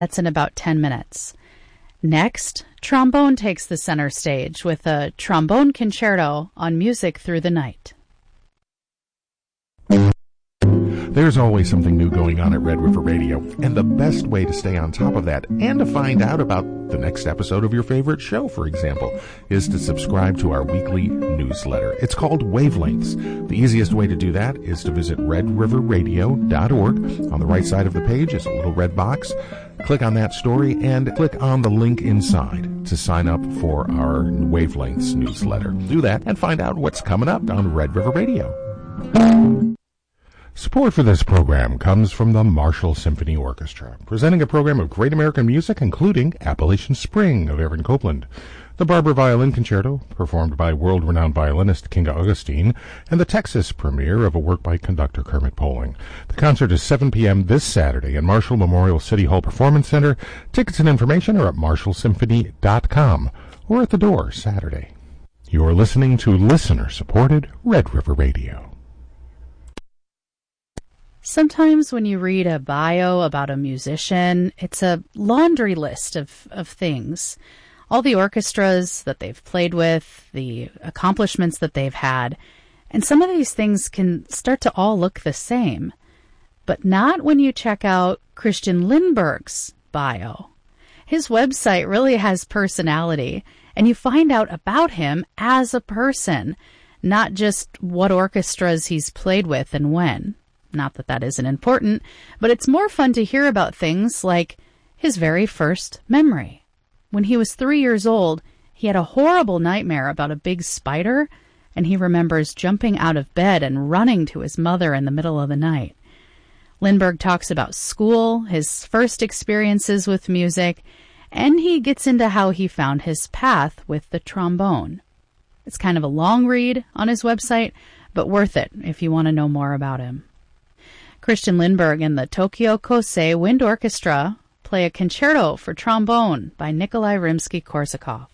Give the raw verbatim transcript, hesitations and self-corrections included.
That's in about ten minutes. Next, trombone takes the center stage with a trombone concerto on Music Through the Night. There's always something new going on at Red River Radio, and the best way to stay on top of that and to find out about the next episode of your favorite show, for example, is to subscribe to our weekly newsletter. It's called Wavelengths. The easiest way to do that is to visit red river radio dot org. On the right side of the page is a little red box. Click on that story and click on the link inside to sign up for our Wavelengths newsletter. Do that and find out what's coming up on Red River Radio. Support for this program comes from the Marshall Symphony Orchestra, presenting a program of great American music, including Appalachian Spring of Aaron Copland, the Barber Violin Concerto, performed by world-renowned violinist Kinga Augustine, and the Texas premiere of a work by conductor Kermit Poling. The concert is seven p.m. this Saturday in Marshall Memorial City Hall Performance Center. Tickets and information are at marshall symphony dot com or at the door Saturday. You're listening to listener-supported Red River Radio. Sometimes when you read a bio about a musician, it's a laundry list of, of things. All the orchestras that they've played with, the accomplishments that they've had, and some of these things can start to all look the same. But not when you check out Christian Lindberg's bio. His website really has personality, and you find out about him as a person, not just what orchestras he's played with and when. Not that that isn't important, but it's more fun to hear about things like his very first memory. When he was three years old, he had a horrible nightmare about a big spider, and he remembers jumping out of bed and running to his mother in the middle of the night. Lindberg talks about school, his first experiences with music, and he gets into how he found his path with the trombone. It's kind of a long read on his website, but worth it if you want to know more about him. Christian Lindberg and the Tokyo Kosei Wind Orchestra play a concerto for trombone by Nikolai Rimsky-Korsakov.